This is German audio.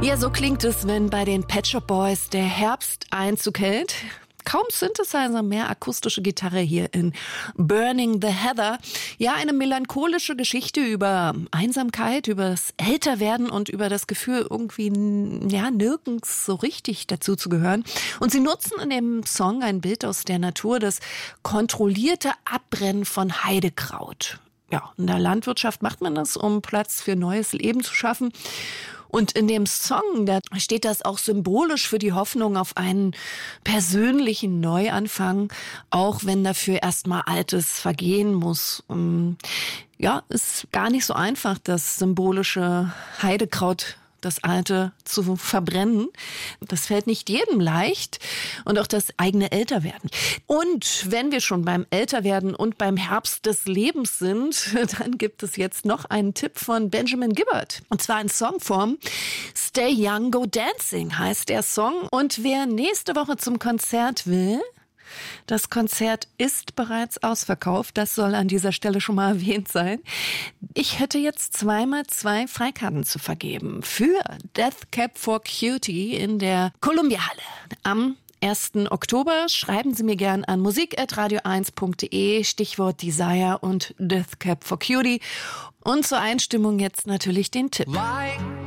Ja, so klingt es, wenn bei den Pet Shop Boys der Herbst Einzug hält. Kaum Synthesizer, mehr akustische Gitarre hier in Burning the Heather. Ja, eine melancholische Geschichte über Einsamkeit, über das Älterwerden und über das Gefühl, irgendwie nirgends so richtig dazu zu gehören. Und sie nutzen in dem Song ein Bild aus der Natur, das kontrollierte Abbrennen von Heidekraut. Ja, in der Landwirtschaft macht man das, um Platz für neues Leben zu schaffen. Und in dem Song, da steht das auch symbolisch für die Hoffnung auf einen persönlichen Neuanfang, auch wenn dafür erstmal Altes vergehen muss. Ja, ist gar nicht so einfach, das symbolische Heidekraut, das Alte zu verbrennen. Das fällt nicht jedem leicht. Und auch das eigene Älterwerden. Und wenn wir schon beim Älterwerden und beim Herbst des Lebens sind, dann gibt es jetzt noch einen Tipp von Benjamin Gibbard. Und zwar in Songform. Stay Young, Go Dancing heißt der Song. Und wer nächste Woche zum Konzert will, das Konzert ist bereits ausverkauft. Das soll an dieser Stelle schon mal erwähnt sein. Ich hätte jetzt 2x2 Freikarten zu vergeben für Death Cab for Cutie in der Columbia-Halle am 1. Oktober. Schreiben Sie mir gern an musik@radio1.de, Stichwort Desire und Death Cab for Cutie. Und zur Einstimmung jetzt natürlich den Tipp.